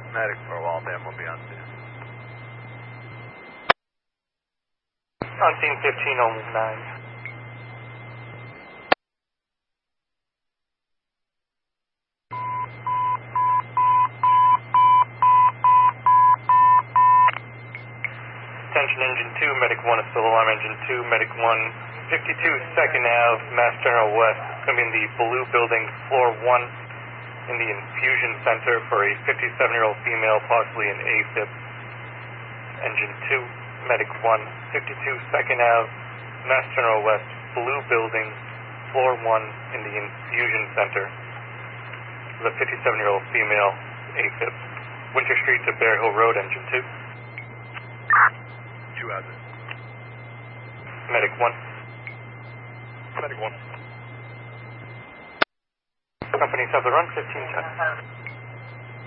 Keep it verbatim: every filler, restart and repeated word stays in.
Medic for Waltham will be on scene. On scene fifteen oh nine. Attention engine two, medic one is still alarm engine two, medic one, fifty-two second Ave, Mass General West. It's going to be in the blue building, floor one, in the infusion center for a fifty-seven-year-old female, possibly an AFib. Engine two, medic one, fifty-two second Ave, Mass General West, blue building, floor one, in the infusion center. The fifty-seven-year-old female, AFib. Winter Street to Bear Hill Road, engine two. Two out there. Medic one. Medic one. Companies have the run, fifteen ten.